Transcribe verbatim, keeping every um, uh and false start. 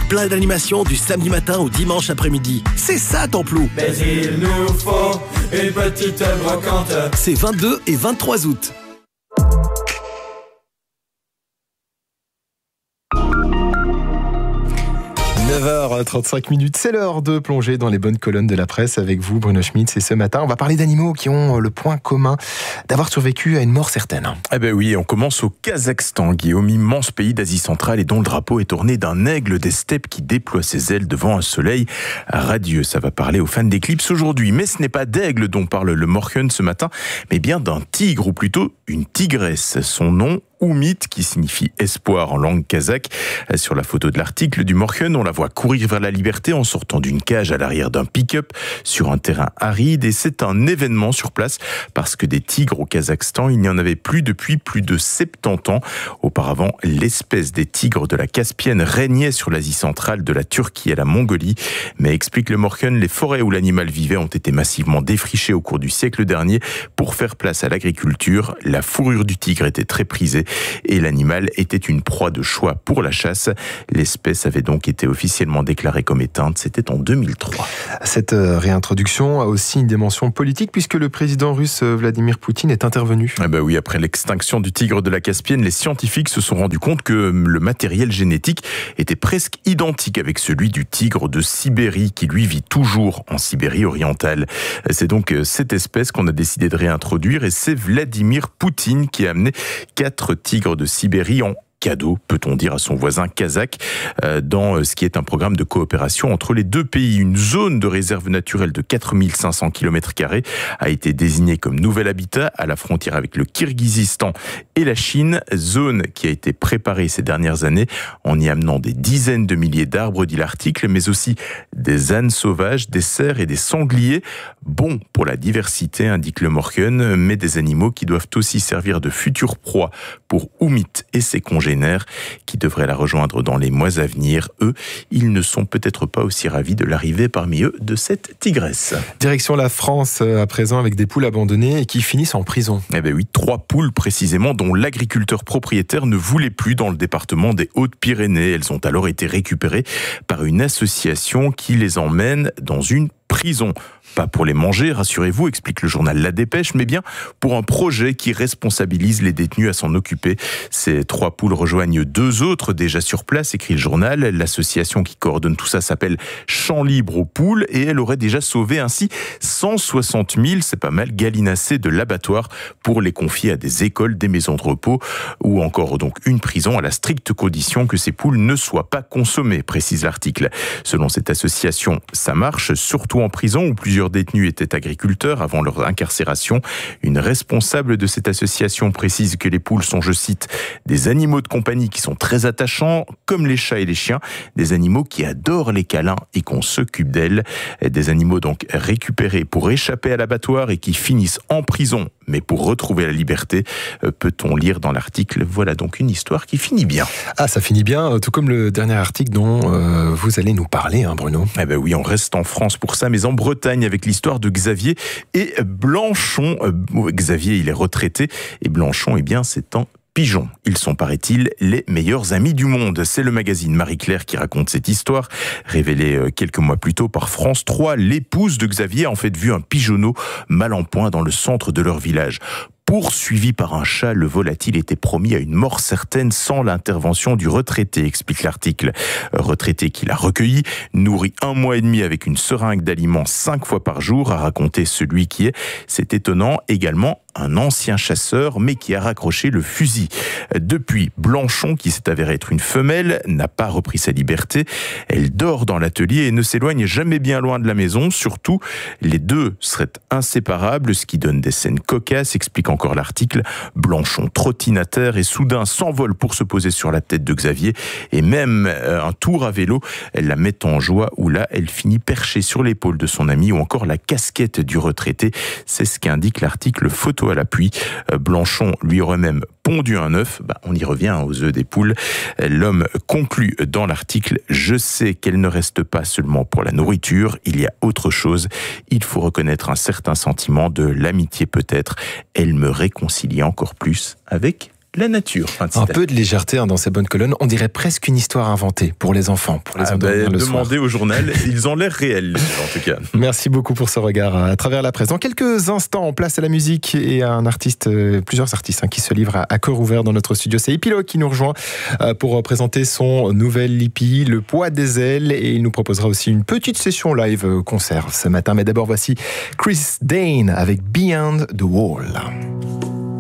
plein d'animations du samedi matin au dimanche après-midi. C'est ça Templou. Mais il nous faut une petite brocante. C'est vingt-deux et vingt-trois août. neuf heures trente-cinq minutes, c'est l'heure de plonger dans les bonnes colonnes de la presse avec vous, Bruno Schmitz. Et ce matin, on va parler d'animaux qui ont le point commun d'avoir survécu à une mort certaine. Eh ben oui, on commence au Kazakhstan, Guillaume, immense pays d'Asie centrale et dont le drapeau est orné d'un aigle des steppes qui déploie ses ailes devant un soleil radieux. Ça va parler aux fans d'éclipse aujourd'hui. Mais ce n'est pas d'aigle dont parle le Morken ce matin, mais bien d'un tigre, ou plutôt une tigresse. Son nom, Oumit, qui signifie espoir en langue kazakh. Sur la photo de l'article du Morken, on la voit courir vers la liberté en sortant d'une cage à l'arrière d'un pick-up sur un terrain aride, et c'est un événement sur place parce que des tigres au Kazakhstan, il n'y en avait plus depuis plus de soixante-dix ans. Auparavant, l'espèce des tigres de la Caspienne régnait sur l'Asie centrale, de la Turquie à la Mongolie. Mais explique le Morken, les forêts où l'animal vivait ont été massivement défrichées au cours du siècle dernier pour faire place à l'agriculture. La fourrure du tigre était très prisée et l'animal était une proie de choix pour la chasse. L'espèce avait donc été officiellement déclarée comme éteinte, c'était en deux mille trois. Cette réintroduction a aussi une dimension politique puisque le président russe Vladimir Poutine est intervenu. Ah bah oui, après l'extinction du tigre de la Caspienne, les scientifiques se sont rendus compte que le matériel génétique était presque identique avec celui du tigre de Sibérie qui lui vit toujours en Sibérie orientale. C'est donc cette espèce qu'on a décidé de réintroduire et c'est Vladimir Poutine qui a amené quatre tigres de Sibérie en cadeau, peut-on dire, à son voisin kazakh, dans ce qui est un programme de coopération entre les deux pays. Une zone de réserve naturelle de quatre mille cinq cents kilomètres carrés a été désignée comme nouvel habitat à la frontière avec le Kirghizistan et la Chine, zone qui a été préparée ces dernières années en y amenant des dizaines de milliers d'arbres, dit l'article, mais aussi des ânes sauvages, des cerfs et des sangliers. Bon pour la diversité, indique le Morken, mais des animaux qui doivent aussi servir de futures proies pour Oumit et ses congénères qui devraient la rejoindre dans les mois à venir. Eux, ils ne sont peut-être pas aussi ravis de l'arrivée parmi eux de cette tigresse. Direction la France à présent avec des poules abandonnées et qui finissent en prison. Eh bien oui, trois poules précisément dont l'agriculteur propriétaire ne voulait plus dans le département des Hautes-Pyrénées. Elles ont alors été récupérées par une association qui les emmène dans une prison. Pas pour les manger, rassurez-vous, explique le journal La Dépêche, mais bien pour un projet qui responsabilise les détenus à s'en occuper. Ces trois poules rejoignent deux autres déjà sur place, écrit le journal. L'association qui coordonne tout ça s'appelle Champ Libre aux Poules et elle aurait déjà sauvé ainsi cent soixante mille, c'est pas mal, gallinacés de l'abattoir pour les confier à des écoles, des maisons de repos ou encore donc une prison à la stricte condition que ces poules ne soient pas consommées, précise l'article. Selon cette association, ça marche, surtout en prison où plusieurs détenus étaient agriculteurs avant leur incarcération. Une responsable de cette association précise que les poules sont, je cite, des animaux de compagnie qui sont très attachants, comme les chats et les chiens, des animaux qui adorent les câlins et qu'on s'occupe d'elles. Des animaux donc récupérés pour échapper à l'abattoir et qui finissent en prison, mais pour retrouver la liberté, peut-on lire dans l'article. Voilà donc une histoire qui finit bien. Ah, ça finit bien, tout comme le dernier article dont euh, vous allez nous parler, hein, Bruno. Eh ben oui, on reste en France pour ça, mais en Bretagne avec l'histoire de Xavier et Blanchon. Euh, Xavier, il est retraité et Blanchon, eh bien, c'est un pigeon. Ils sont, paraît-il, les meilleurs amis du monde. C'est le magazine Marie-Claire qui raconte cette histoire. Révélée quelques mois plus tôt par France trois, l'épouse de Xavier a en fait vu un pigeonneau mal en point dans le centre de leur village. Poursuivi par un chat, le volatile était promis à une mort certaine sans l'intervention du retraité, explique l'article. Retraité qui l'a recueilli, nourri un mois et demi avec une seringue d'aliments cinq fois par jour, a raconté celui qui est, c'est étonnant, également un ancien chasseur, mais qui a raccroché le fusil. Depuis, Blanchon, qui s'est avéré être une femelle, n'a pas repris sa liberté. Elle dort dans l'atelier et ne s'éloigne jamais bien loin de la maison. Surtout, les deux seraient inséparables, ce qui donne des scènes cocasses, explique encore l'article. Blanchon trottine à terre et soudain s'envole pour se poser sur la tête de Xavier. Et même un tour à vélo, elle la met en joie, où là, elle finit perchée sur l'épaule de son ami, ou encore la casquette du retraité. C'est ce qu'indique l'article photo à l'appui. Blanchon lui aurait même pondu un œuf. Bah, on y revient aux œufs des poules. L'homme conclut dans l'article « Je sais qu'elle ne reste pas seulement pour la nourriture, il y a autre chose. Il faut reconnaître un certain sentiment de l'amitié peut-être. Elle me réconcilie encore plus avec la nature. Fin de Un peu de légèreté hein, dans ces bonnes colonnes. On dirait presque une histoire inventée pour les enfants, pour les ah endormir bah, le demandez soir. au journal, ils ont l'air réels, en tout cas. Merci beaucoup pour ce regard à travers la presse. Dans quelques instants, on place à la musique et à un artiste, euh, plusieurs artistes hein, qui se livrent à, à cœur ouvert dans notre studio. C'est Epilogue qui nous rejoint euh, pour présenter son nouvel E P, Le poids des ailes, et il nous proposera aussi une petite session live euh, concert ce matin. Mais d'abord, voici Chris Dane avec Beyond the Wall.